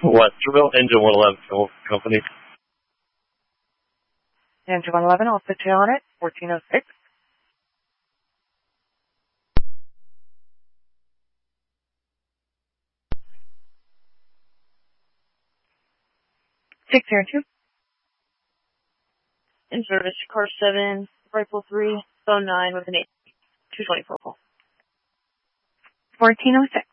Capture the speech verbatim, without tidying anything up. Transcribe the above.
Westerville, Engine one eleven Fuel Company. Engine one eleven, I'll put you on it, fourteen oh six. six zero two. In service, car seven, rifle three, phone nine with an eight, two twenty-four call. fourteen oh six.